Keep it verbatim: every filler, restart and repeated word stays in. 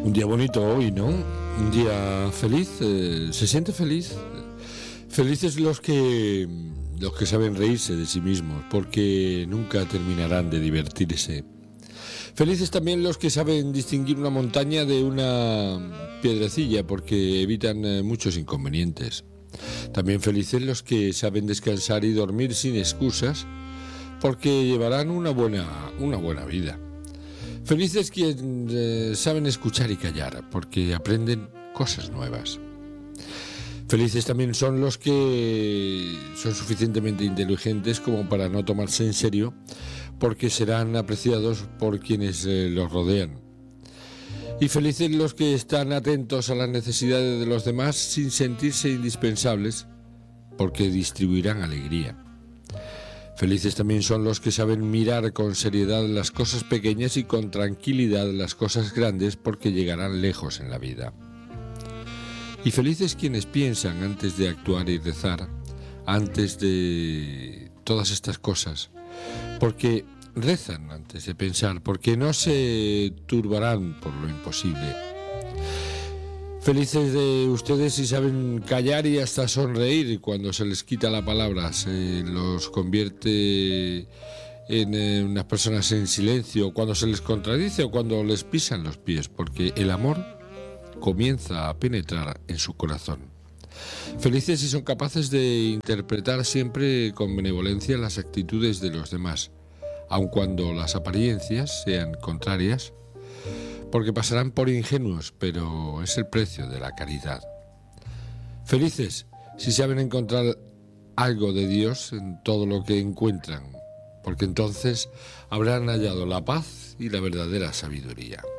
Un día bonito hoy, ¿no? Un día feliz, eh, se siente feliz. Felices los que los que saben reírse de sí mismos, porque nunca terminarán de divertirse. Felices también los que saben distinguir una montaña de una piedrecilla, porque evitan eh, muchos inconvenientes. También felices los que saben descansar y dormir sin excusas, porque llevarán una buena, una buena vida. Felices quienes eh, saben escuchar y callar, porque aprenden cosas nuevas. Felices también son los que son suficientemente inteligentes como para no tomarse en serio, porque serán apreciados por quienes eh, los rodean. Y felices los que están atentos a las necesidades de los demás sin sentirse indispensables, porque distribuirán alegría. Felices también son los que saben mirar con seriedad las cosas pequeñas y con tranquilidad las cosas grandes, porque llegarán lejos en la vida. Y felices quienes piensan antes de actuar y rezar, antes de todas estas cosas, porque rezan antes de pensar, porque no se turbarán por lo imposible. Felices de ustedes si saben callar y hasta sonreír cuando se les quita la palabra, se los convierte en eh, unas personas en silencio, cuando se les contradice o cuando les pisan los pies, porque el amor comienza a penetrar en su corazón. Felices si son capaces de interpretar siempre con benevolencia las actitudes de los demás, aun cuando las apariencias sean contrarias, porque pasarán por ingenuos, pero es el precio de la caridad. Felices si saben encontrar algo de Dios en todo lo que encuentran, porque entonces habrán hallado la paz y la verdadera sabiduría.